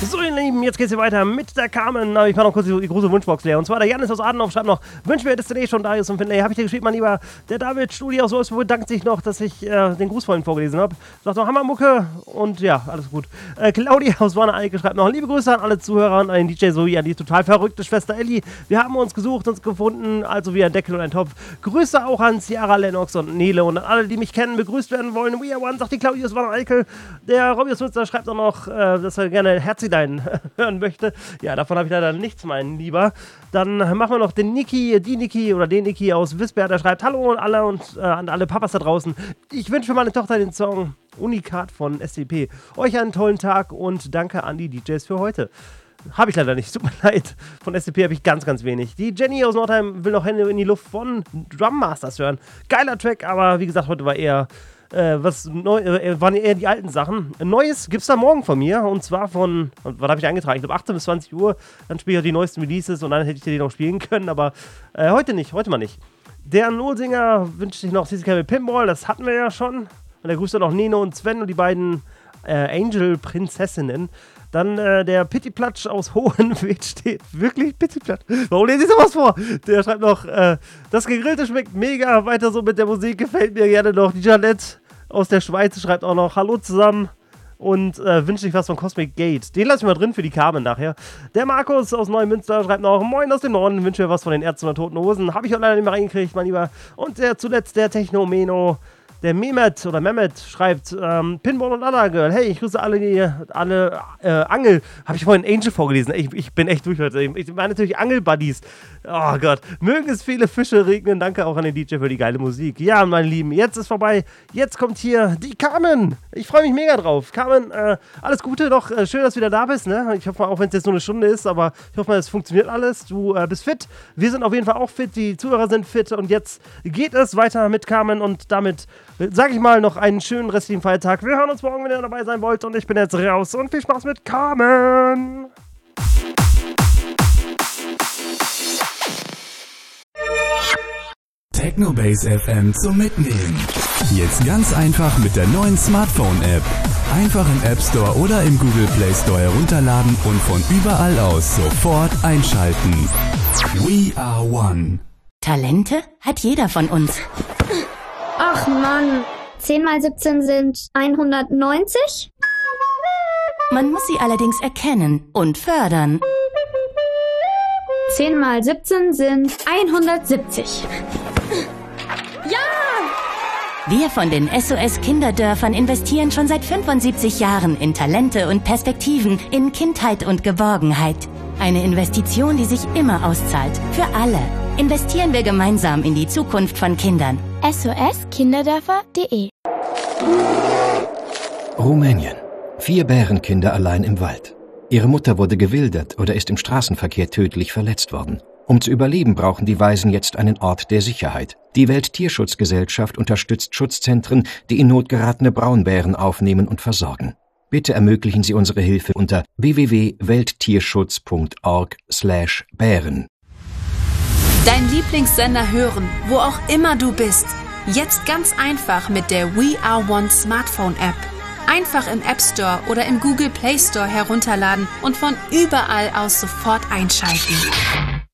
So, ihr Lieben, jetzt geht's hier weiter mit der Carmen. Ich mache noch kurz die große Wunschbox leer. Und zwar der Janis aus Adenhof schreibt noch: Wünschen wir Destination Darius und Finlay. Habe ich dir geschrieben, mein Lieber. Der David Studi aus Wolfsburg bedankt sich noch, dass ich den Gruß vorhin vorgelesen habe. Sagt noch Hammermucke und ja, alles gut. Claudia aus Warne-Eicke schreibt noch: Liebe Grüße an alle Zuhörer und an den DJ sowie an die total verrückte Schwester Ellie. Wir haben uns gesucht, uns gefunden, also wie ein Deckel und ein Topf. Grüße auch an Ciara, Lennox und Nele und an alle, die mich kennen, begrüßt werden wollen. We are one, sagt die Claudia aus Warne-Eicke. Der Robby aus Münster schreibt auch noch, dass er gerne Herzilein hören möchte. Ja, davon habe ich leider nichts, mein Lieber. Dann machen wir noch den Niki aus Wisbert. Der schreibt: Hallo an alle und an alle Papas da draußen. Ich wünsche für meine Tochter den Song Unikat von SDP. Euch einen tollen Tag und danke an die DJs für heute. Habe ich leider nicht, tut mir leid. Von SDP habe ich ganz, ganz wenig. Die Jenny aus Nordheim will noch Hände in die Luft von Drum Masters hören. Geiler Track, aber wie gesagt, heute war eher waren eher die alten Sachen. Neues gibt's da morgen von mir und zwar von, was habe ich eingetragen? Ich glaube 18 bis 20 Uhr. Dann spiele ich die neuesten Releases und dann hätte ich die noch spielen können, aber heute mal nicht. Der Nullsinger wünscht sich noch CCK mit Pinball, das hatten wir ja schon. Und er grüßt dann noch Nino und Sven und die beiden Angel-Prinzessinnen. Dann der Pittiplatsch aus Hohenwed steht. Wirklich Pittiplatsch? Warum lese ich sowas vor? Der schreibt noch, das Gegrillte schmeckt mega. Weiter so mit der Musik, gefällt mir gerne noch. Die Janette aus der Schweiz schreibt auch noch: Hallo zusammen und wünscht sich was von Cosmic Gate. Den lasse ich mal drin für die Carmen nachher. Der Markus aus Neumünster schreibt noch: Moin aus dem Norden, wünsche mir was von den Ärzten und Toten Hosen. Habe ich auch leider nicht mehr reingekriegt, mein Lieber. Und zuletzt der Technomeno. Der Mehmet schreibt: Pinball und Anna Girl. Hey, ich grüße alle Angel. Habe ich vorhin Angel vorgelesen? Ich bin echt durch heute. Ich meine natürlich Angel-Buddies. Oh Gott. Mögen es viele Fische regnen. Danke auch an den DJ für die geile Musik. Ja, meine Lieben, jetzt ist vorbei. Jetzt kommt hier die Carmen. Ich freue mich mega drauf. Carmen, alles Gute noch. Schön, dass du wieder da bist. Ne? Ich hoffe mal, auch wenn es jetzt nur eine Stunde ist, aber ich hoffe mal, es funktioniert alles. Du bist fit. Wir sind auf jeden Fall auch fit. Die Zuhörer sind fit. Und jetzt geht es weiter mit Carmen und damit sag ich mal, noch einen schönen restlichen Feiertag. Wir hören uns morgen, wenn ihr dabei sein wollt. Und ich bin jetzt raus. Und viel Spaß mit Carmen. Technobase FM zum Mitnehmen. Jetzt ganz einfach mit der neuen Smartphone-App. Einfach im App Store oder im Google Play Store herunterladen und von überall aus sofort einschalten. We are one. Talente hat jeder von uns. Ach Mann, 10 mal 17 sind 190? Man muss sie allerdings erkennen und fördern. 10 mal 17 sind 170. Ja! Wir von den SOS Kinderdörfern investieren schon seit 75 Jahren in Talente und Perspektiven, in Kindheit und Geborgenheit. Eine Investition, die sich immer auszahlt. Für alle. Investieren wir gemeinsam in die Zukunft von Kindern. SOS-Kinderdörfer.de Rumänien. 4 Bärenkinder allein im Wald. Ihre Mutter wurde gewildert oder ist im Straßenverkehr tödlich verletzt worden. Um zu überleben, brauchen die Waisen jetzt einen Ort der Sicherheit. Die Welttierschutzgesellschaft unterstützt Schutzzentren, die in Not geratene Braunbären aufnehmen und versorgen. Bitte ermöglichen Sie unsere Hilfe unter www.welttierschutz.org/Bären. Dein Lieblingssender hören, wo auch immer du bist. Jetzt ganz einfach mit der We Are One Smartphone App. Einfach im App Store oder im Google Play Store herunterladen und von überall aus sofort einschalten.